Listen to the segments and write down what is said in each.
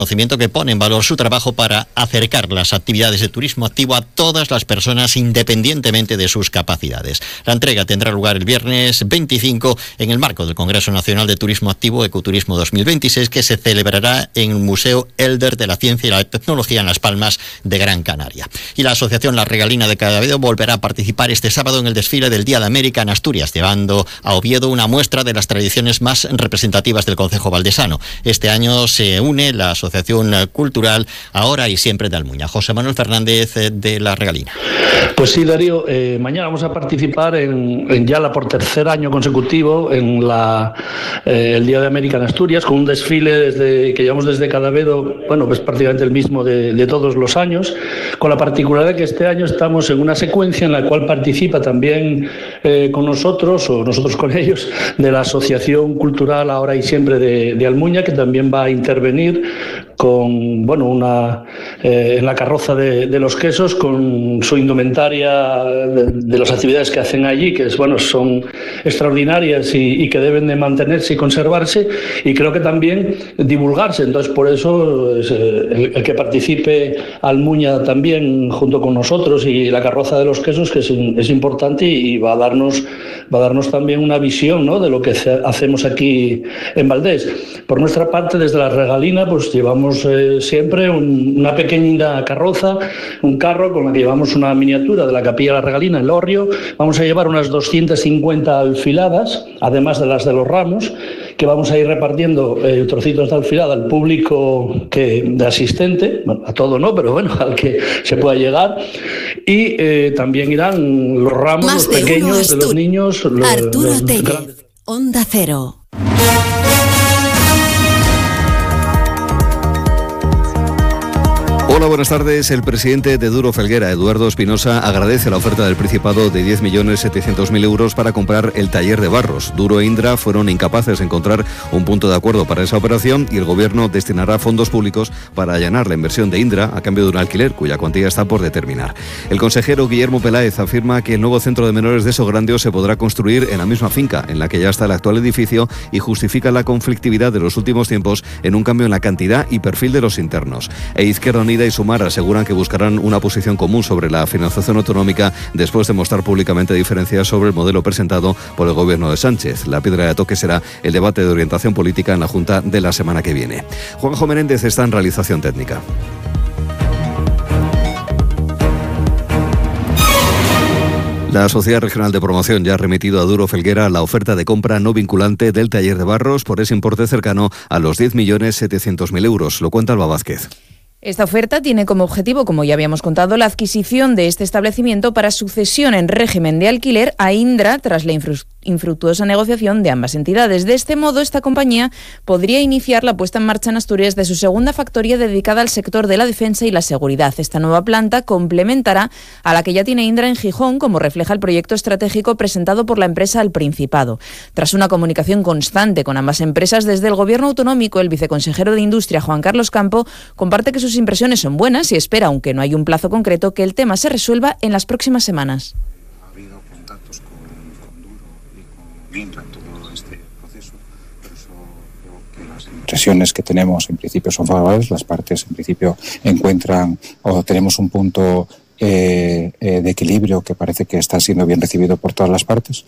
reconocimiento que pone en valor su trabajo para acercar las actividades de turismo activo a todas las personas independientemente de sus capacidades. La entrega tendrá lugar el viernes 25 en el marco del Congreso Nacional de Turismo Activo Ecoturismo 2026, que se celebrará en el Museo Elder de la Ciencia y la Tecnología en Las Palmas de Gran Canaria. Y la Asociación La Regalina de Cadavedo volverá a participar este sábado en el desfile del Día de América en Asturias, llevando a Oviedo una muestra de las tradiciones más representativas del concejo valdesano. Este año se une la Asociación Cultural Ahora y Siempre de Almuña. José Manuel Fernández de La Regalina. Pues sí, Darío, mañana vamos a participar en por tercer año consecutivo en el Día de América en Asturias, con un desfile que llevamos desde Cadavedo, pues prácticamente el mismo de todos los años, con la particularidad que este año estamos en una secuencia en la cual participa también con nosotros, o nosotros con ellos, de la Asociación Cultural Ahora y Siempre de Almuña, que también va a intervenir con en la carroza de los quesos, con su indumentaria de las actividades que hacen allí, que son extraordinarias y que deben de mantenerse y conservarse, y creo que también divulgarse. Entonces, por eso el que participe Almuña también junto con nosotros y la carroza de los quesos, que es importante, y va a darnos también una visión, ¿no?, de lo que hacemos aquí en Valdés. Por nuestra parte, desde La Regalina, pues llevamos siempre una pequeña carroza, un carro con la que llevamos una miniatura de la Capilla de La Regalina en Lorrio. Vamos a llevar unas 250 alfiladas, además de las de los ramos, que vamos a ir repartiendo trocitos de alfilada al público de asistente, a todo no, pero al que se pueda llegar. Y también irán los ramos, los pequeños, de los niños, Arturo Tellez, Onda Cero. Hola, buenas tardes. El presidente de Duro Felguera, Eduardo Espinosa, agradece la oferta del Principado de 10.700.000 euros para comprar el taller de Barros. Duro e Indra fueron incapaces de encontrar un punto de acuerdo para esa operación y el Gobierno destinará fondos públicos para allanar la inversión de Indra a cambio de un alquiler cuya cuantía está por determinar. El consejero Guillermo Peláez afirma que el nuevo centro de menores de Sograndio se podrá construir en la misma finca en la que ya está el actual edificio y justifica la conflictividad de los últimos tiempos en un cambio en la cantidad y perfil de los internos. Izquierda Unida y Sumar aseguran que buscarán una posición común sobre la financiación autonómica después de mostrar públicamente diferencias sobre el modelo presentado por el Gobierno de Sánchez. La piedra de toque será el debate de orientación política en la Junta de la semana que viene. Juanjo Menéndez está en realización técnica. La Sociedad Regional de Promoción ya ha remitido a Duro Felguera la oferta de compra no vinculante del taller de Barros por ese importe cercano a los 10.700.000 euros. Lo cuenta Alba Vázquez. Esta oferta tiene como objetivo, como ya habíamos contado, la adquisición de este establecimiento para sucesión en régimen de alquiler a Indra tras la infructuosa negociación de ambas entidades. De este modo, esta compañía podría iniciar la puesta en marcha en Asturias de su segunda factoría dedicada al sector de la defensa y la seguridad. Esta nueva planta complementará a la que ya tiene Indra en Gijón, como refleja el proyecto estratégico presentado por la empresa al Principado. Tras una comunicación constante con ambas empresas, desde el Gobierno autonómico, el viceconsejero de Industria, Juan Carlos Campo, comparte que sus impresiones son buenas y espera, aunque no hay un plazo concreto, que el tema se resuelva en las próximas semanas. Ha habido contactos con Duro y con Indra en todo este proceso, por eso creo que las impresiones que tenemos en principio son favorables. Las partes en principio encuentran o tenemos un punto de equilibrio que parece que está siendo bien recibido por todas las partes.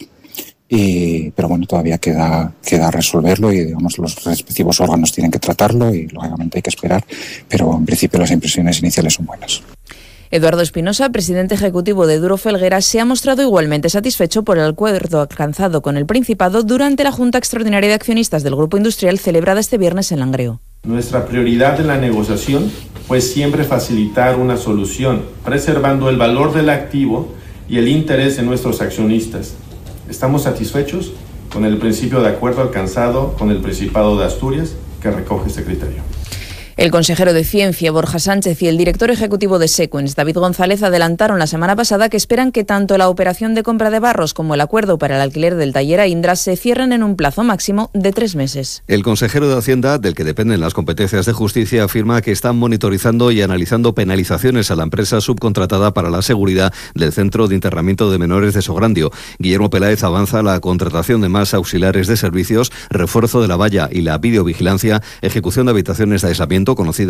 Pero todavía queda resolverlo y los respectivos órganos tienen que tratarlo y lógicamente hay que esperar, pero en principio las impresiones iniciales son buenas. Eduardo Espinosa, presidente ejecutivo de Duro Felguera, se ha mostrado igualmente satisfecho por el acuerdo alcanzado con el Principado durante la Junta Extraordinaria de Accionistas del Grupo Industrial celebrada este viernes en Langreo. Nuestra prioridad en la negociación fue siempre facilitar una solución, preservando el valor del activo y el interés de nuestros accionistas. Estamos satisfechos con el principio de acuerdo alcanzado con el Principado de Asturias, que recoge este criterio. El consejero de Ciencia, Borja Sánchez, y el director ejecutivo de Sequens, David González, adelantaron la semana pasada que esperan que tanto la operación de compra de Barros como el acuerdo para el alquiler del taller a Indra se cierren en un plazo máximo de 3 meses. El consejero de Hacienda, del que dependen las competencias de justicia, afirma que están monitorizando y analizando penalizaciones a la empresa subcontratada para la seguridad del Centro de Internamiento de Menores de Sograndio. Guillermo Peláez avanza la contratación de más auxiliares de servicios, refuerzo de la valla y la videovigilancia, ejecución de habitaciones de aislamiento conocida